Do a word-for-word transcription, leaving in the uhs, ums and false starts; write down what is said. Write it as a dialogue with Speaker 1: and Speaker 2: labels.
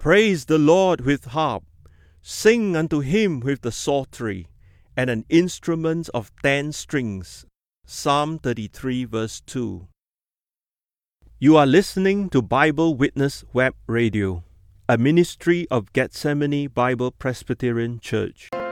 Speaker 1: Praise the Lord with harp. Sing unto him with the psaltery, and an instrument of ten strings. Psalm thirty-three, verse two. You are listening to Bible Witness Web Radio, a ministry of Gethsemane Bible Presbyterian Church.